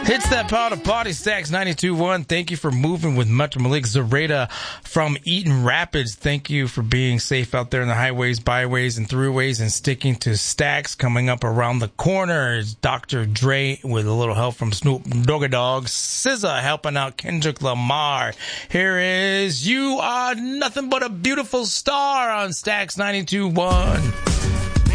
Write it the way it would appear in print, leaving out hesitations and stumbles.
Hits that power to party. Stacks 92.1. Thank you for moving with Metro Malik. Zareda from Eaton Rapids. Thank you for being safe out there in the highways, byways, and throughways and sticking to Stacks. Coming up around the corner is Dr. Dre with a little help from Snoop Doggy Dogg. SZA helping out Kendrick Lamar. Here is You Are Nothing But a Beautiful Star on Stacks 92.1.